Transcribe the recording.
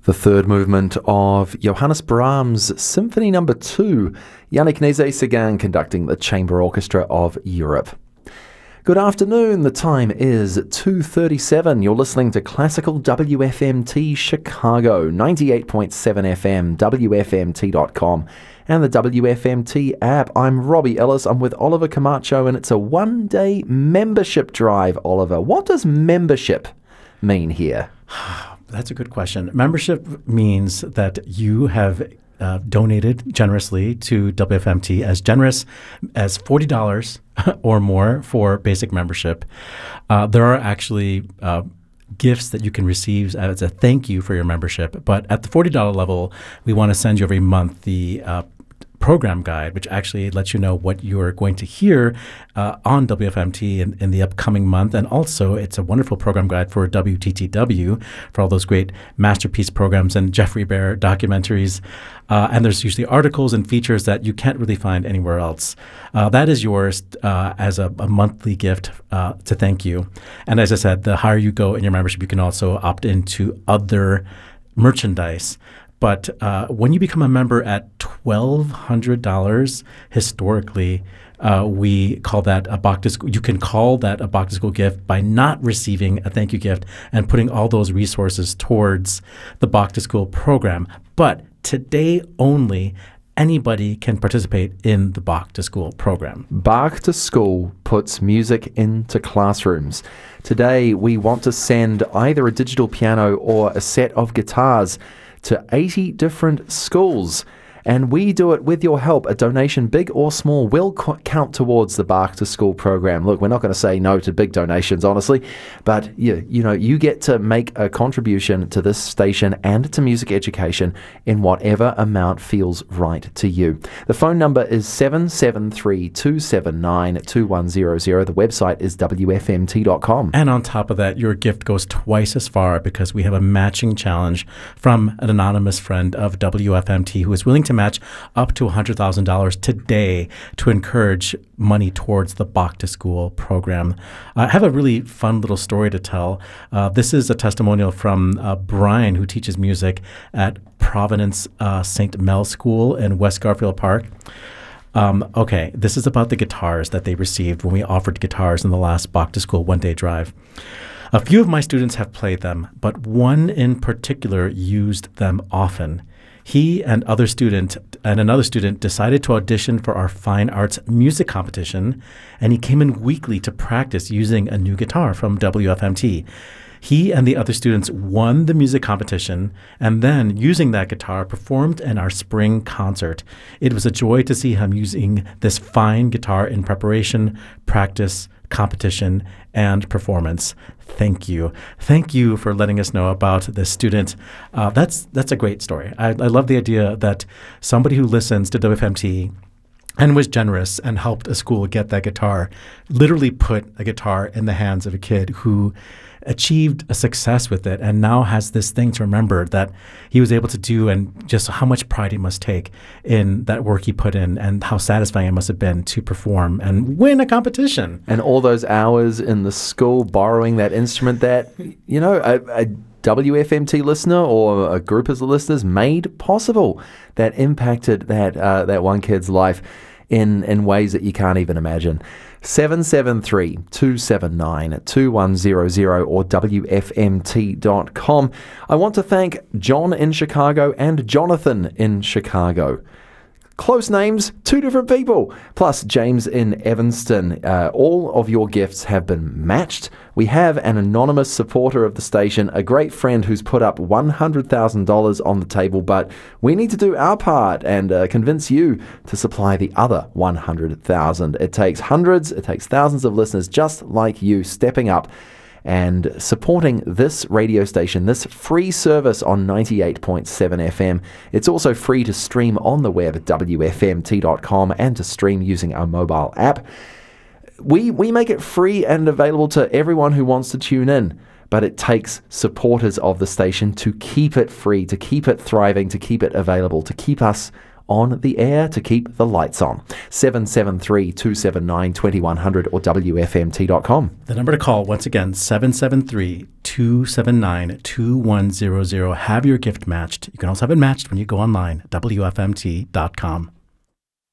The third movement of Johannes Brahms' Symphony No. 2, Yannick Nézet-Séguin conducting the Chamber Orchestra of Europe. Good afternoon, the time is 2:37. You're listening to Classical WFMT Chicago, 98.7 FM, WFMT.com, and the WFMT app. I'm Robbie Ellis, I'm with Oliver Camacho, and it's a one-day membership drive, Oliver. What does membership mean here? That's a good question. Membership means that you have donated generously to WFMT, as generous as $40 or more for basic membership. There are actually gifts that you can receive as a thank you for your membership. But at the $40 level, we want to send you every month the program guide, which actually lets you know what you're going to hear on WFMT in the upcoming month. And also, it's a wonderful program guide for WTTW, for all those great masterpiece programs and Jeffrey Bear documentaries. And there's usually articles and features that you can't really find anywhere else. That is yours as a monthly gift to thank you. And as I said, the higher you go in your membership, you can also opt into other merchandise. But when you become a member at $1,200, historically, we call that a Bach to School. You can call that a Bach to School gift by not receiving a thank you gift and putting all those resources towards the Bach to School program. But today only, anybody can participate in the Bach to School program. Bach to School puts music into classrooms. Today, we want to send either a digital piano or a set of guitars to 80 different schools. And we do it with your help. A donation, big or small, will count towards the Bach to School program. Look, we're not going to say no to big donations, honestly, but you get to make a contribution to this station and to music education in whatever amount feels right to you. The phone number is 773-279-2100. The website is WFMT.com. And on top of that, your gift goes twice as far because we have a matching challenge from an anonymous friend of WFMT who is willing to match up to $100,000 today to encourage money towards the Bach to School program. I have a really fun little story to tell. This is a testimonial from Brian, who teaches music at Providence St. Mel School in West Garfield Park. Okay, this is about the guitars that they received when we offered guitars in the last Bach to School one-day drive. A few of my students have played them, but one in particular used them often. He and another student decided to audition for our fine arts music competition, and he came in weekly to practice using a new guitar from WFMT. He and the other students won the music competition, and then, using that guitar, performed in our spring concert. It was a joy to see him using this fine guitar in preparation, practice, competition, and performance. Thank you. Thank you for letting us know about this student. That's a great story. I love the idea that somebody who listens to WFMT and was generous and helped a school get that guitar literally put a guitar in the hands of a kid who achieved a success with it and now has this thing to remember that he was able to do, and just how much pride he must take in that work he put in and how satisfying it must have been to perform and win a competition. And all those hours in the school borrowing that instrument that, a WFMT listener or a group of listeners made possible, that impacted that one kid's life in ways that you can't even imagine. 773-279-2100 or WFMT.com. I want to thank John in Chicago and Jonathan in Chicago. Close names, two different people. Plus James in Evanston. All of your gifts have been matched. We have an anonymous supporter of the station, a great friend who's put up $100,000 on the table, but we need to do our part and convince you to supply the other $100,000. It takes hundreds, it takes thousands of listeners just like you stepping up and supporting this radio station, this free service on 98.7 FM. It's also free to stream on the web at WFMT.com and to stream using our mobile app. We make it free and available to everyone who wants to tune in, but it takes supporters of the station to keep it free, to keep it thriving, to keep it available, to keep us on the air to keep the lights on. 773-279-2100 or WFMT.com. The number to call, once again, 773-279-2100. Have your gift matched. You can also have it matched when you go online, WFMT.com.